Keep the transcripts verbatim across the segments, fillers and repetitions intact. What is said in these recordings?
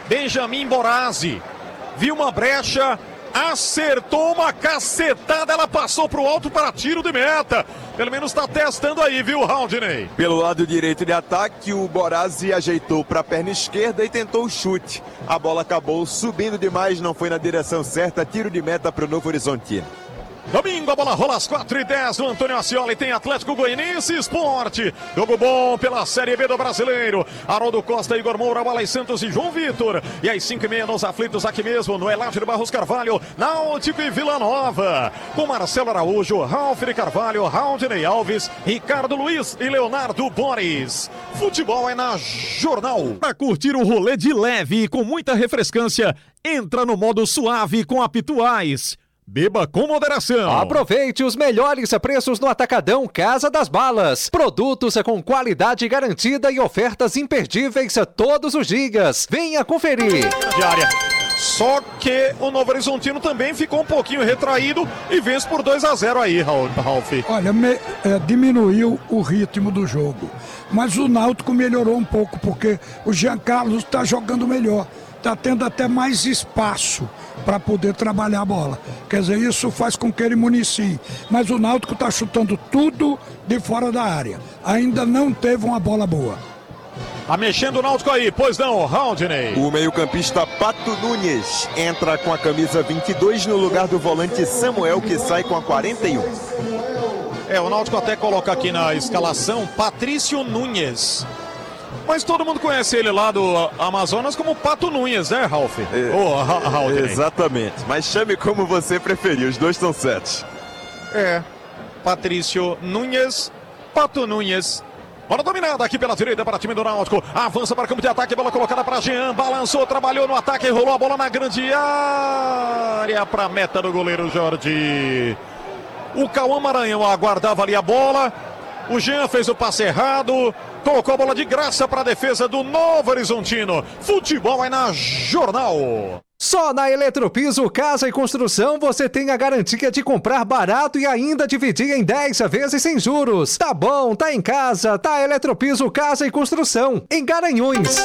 Benjamin Borazzi. Viu uma brecha, acertou uma cacetada, ela passou pro alto para tiro de meta. Pelo menos está testando aí, viu, Haldney? Pelo lado direito de ataque, o Borazzi ajeitou para a perna esquerda e tentou o chute. A bola acabou subindo demais, não foi na direção certa, tiro de meta para o Novo Horizontino. Domingo a bola rola às quatro e dez do Antônio Ascioli, tem Atlético Goianiense Esporte. Jogo bom pela Série B do Brasileiro. Haroldo Costa, Igor Moura, Wallace Santos e João Vitor. E às cinco e meia nos aflitos aqui mesmo, no Eládio Barros Carvalho, Náutico e Vila Nova. Com Marcelo Araújo, Ralf de Carvalho, Haldney Alves, Ricardo Luiz e Leonardo Boris. Futebol é na Jornal. Para curtir o rolê de leve e com muita refrescância, entra no modo suave com a Pituais. Beba com moderação. Aproveite os melhores preços no Atacadão Casa das Balas. Produtos com qualidade garantida e ofertas imperdíveis todos os dias. Venha conferir. Diária. Só que o Novo Horizontino também ficou um pouquinho retraído e vence por dois a zero aí, Ralf. Olha, me, é, diminuiu o ritmo do jogo. Mas o Náutico melhorou um pouco, porque o Jean Carlos está jogando melhor. Está tendo até mais espaço para poder trabalhar a bola. Quer dizer, isso faz com que ele municie. Mas o Náutico está chutando tudo de fora da área. Ainda não teve uma bola boa. Tá mexendo o Náutico aí, pois não, Haldney. O meio-campista Pato Nunes entra com a camisa vinte e dois no lugar do volante Samuel, que sai com a quarenta e um. É, o Náutico até coloca aqui na escalação Patrício Nunes. Mas todo mundo conhece ele lá do Amazonas como Pato Nunes, né, Ralf? É, oh, ha, exatamente. Mas chame como você preferir, os dois estão certos. É, Patrício Nunes, Pato Nunes. Bola dominada aqui pela direita para o time do Náutico. Avança para o campo de ataque, bola colocada para Jean. Balançou, trabalhou no ataque, rolou a bola na grande área para a meta do goleiro Jorge. O Cauã Maranhão aguardava ali a bola. O Jean fez o passe errado, colocou a bola de graça para a defesa do Novo Horizontino. Futebol é na Jornal. Só na Eletropiso Casa e Construção você tem a garantia de comprar barato e ainda dividir em dez vezes sem juros. Tá bom, tá em casa, tá Eletropiso Casa e Construção, em Garanhuns.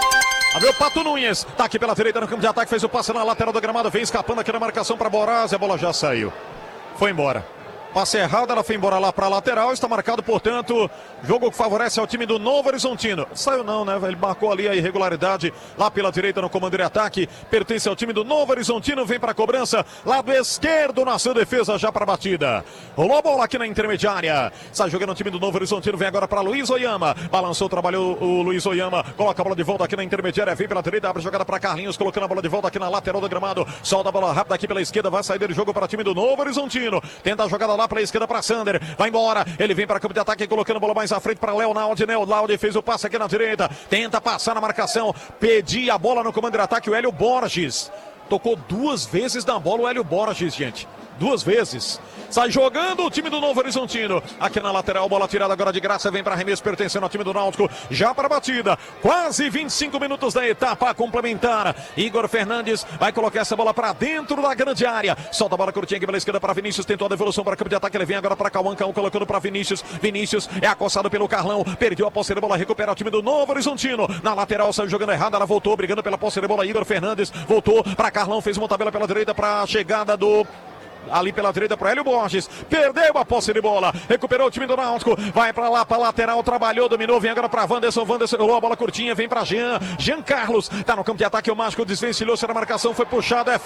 A ver o Pato Nunes, tá aqui pela direita no campo de ataque, fez o passe na lateral do gramado, vem escapando aqui na marcação para Borazzi, a bola já saiu. Foi embora. Passe errado, ela foi embora lá para a lateral, está marcado, portanto, jogo que favorece ao time do Novo Horizontino. Saiu não, né? Ele marcou ali a irregularidade lá pela direita no comando de ataque, pertence ao time do Novo Horizontino, vem para a cobrança, lado esquerdo na sua defesa já para a batida. Rolou a bola aqui na intermediária, sai jogando o time do Novo Horizontino, vem agora para Luiz Oyama, balançou, trabalhou o Luiz Oyama, coloca a bola de volta aqui na intermediária, vem pela direita, abre jogada para Carlinhos, colocando a bola de volta aqui na lateral do gramado, solta a bola rápida aqui pela esquerda, vai sair do jogo para o time do Novo Horizontino, tenta a jogada lá para a esquerda para Sander, vai embora, ele vem para campo de ataque colocando a bola mais à frente para Leonaldi, Leonaldi fez o passe aqui na direita, tenta passar na marcação, pedia a bola no comando de ataque o Hélio Borges, tocou duas vezes na bola o Hélio Borges, gente, duas vezes, sai jogando o time do Novo Horizontino, aqui na lateral, bola tirada agora de graça, vem para arremesso pertencendo ao time do Náutico, já para a batida, quase vinte e cinco minutos da etapa complementar, Igor Fernandes vai colocar essa bola para dentro da grande área, solta a bola curtinha aqui pela esquerda para Vinícius, tentou a devolução para campo de ataque, ele vem agora para Cauã, Cauã colocando para Vinícius, Vinícius é acossado pelo Carlão, perdeu a posse de bola, recupera o time do Novo Horizontino, na lateral saiu jogando errado, ela voltou, brigando pela posse de bola, Igor Fernandes, voltou para Carlão, fez uma tabela pela direita para a chegada do... ali pela direita para Hélio Borges, perdeu a posse de bola, recuperou o time do Náutico, vai para lá, para lateral, trabalhou, dominou, vem agora para Wanderson, Wanderson rolou a bola curtinha, vem para Jean, Jean Carlos, tá no campo de ataque, o Mágico desvencilhou-se na marcação, foi puxado, é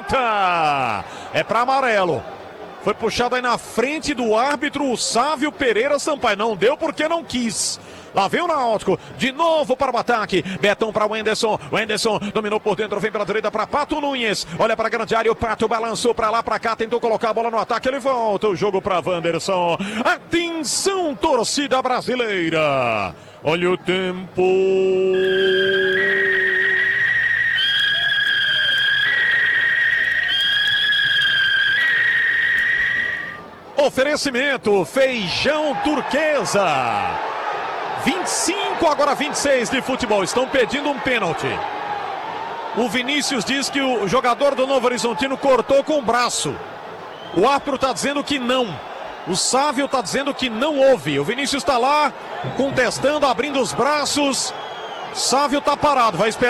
falta, é para amarelo, foi puxado aí na frente do árbitro, o Sávio Pereira Sampaio, não deu porque não quis. Lá vem o Náutico, de novo para o ataque, Betão para o Wenderson, o Wenderson dominou por dentro, vem pela direita para Pato Nunes, olha para a grande área, o Pato balançou para lá, para cá, tentou colocar a bola no ataque, ele volta o jogo para Wanderson, atenção torcida brasileira, olha o tempo... Oferecimento, feijão turquesa. vinte e cinco, agora vinte e seis de futebol. Estão pedindo um pênalti. O Vinícius diz que o jogador do Novo Horizontino cortou com o braço. O árbitro está dizendo que não. O Sávio está dizendo que não houve. O Vinícius está lá contestando, abrindo os braços. Sávio está parado, vai esperar.